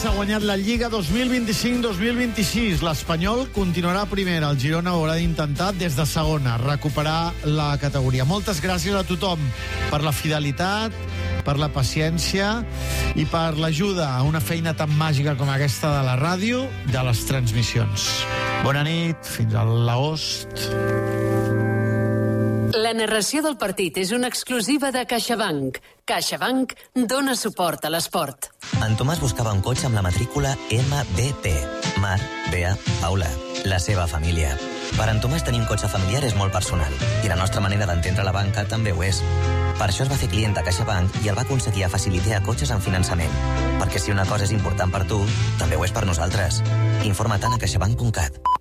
ha guanyat la Lliga 2025-2026. L'Espanyol continuarà primer. El Girona ho haurà d'intentar des de segona, recuperar la categoria. Moltes gràcies a tothom per la fidelitat, per la paciència i per l'ajuda a una feina tan màgica com aquesta de la ràdio, de les transmissions. Bona nit, fins a l'agost. La narració del partit és una exclusiva de CaixaBank. CaixaBank dona suport a l'esport. En Tomàs buscava un cotxe amb la matrícula MBP. Mar, Bea, Paula, la seva família. Per en Tomàs tenir un cotxe familiar és molt personal i la nostra manera d'entendre la banca també ho és. Per això es va fer client de CaixaBank i el va aconseguir a Facilitea cotxes en finançament. Perquè si una cosa és important per tu, també ho és per nosaltres. Informa't a CaixaBank.cat.